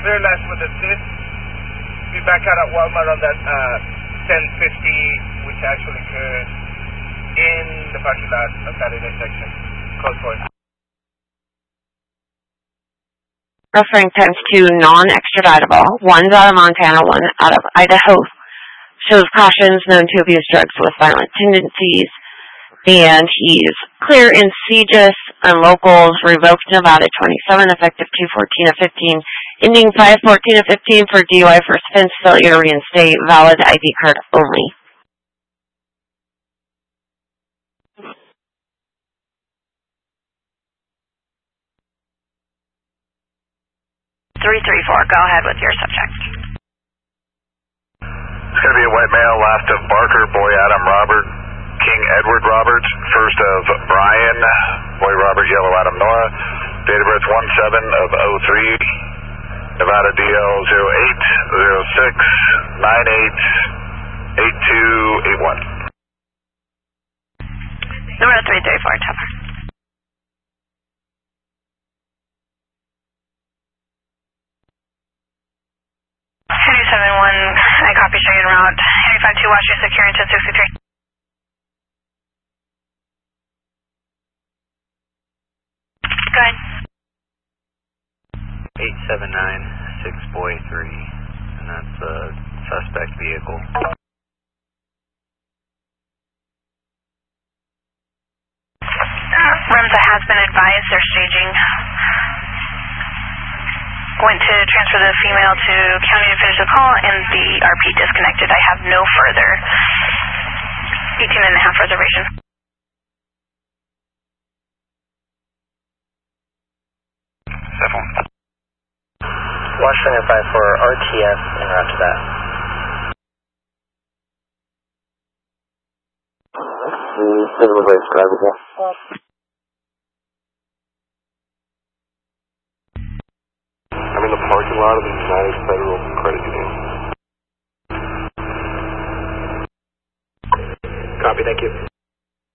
clear last with assist. Be back out at Walmart on that 1050, which actually occurred in the parking lot of that intersection. Code for it. Referring times to non-extraditable. One's out of Montana, one out of Idaho. Shows cautions known to abuse drugs with violent tendencies. And he's clear in CJIS and locals, revoked Nevada 27, effective 2/14 of 15, ending 5/14 of 15 for DUI for offense failure to reinstate, valid ID card only. Go ahead with your subject. It's going to be a white male, last of Barker, boy Adam Robert, King Edward Robert, first of Brian, boy Robert, yellow Adam Noah, date of birth 17 of 03, Nevada DL 0806988281. Number 334, Topper. 271, I copy, show you en route. 852, watch you secure into 63. Go ahead. 8796 boy 3, and that's a suspect vehicle. REMSA has been advised they're staging. Went to transfer the female to county to finish the call, and the RP disconnected. I have no further 18.5 reservation. Watch Stringer 5 for RTS en route to that. I'm in the parking lot of the United Federal Credit Union. Copy, thank you.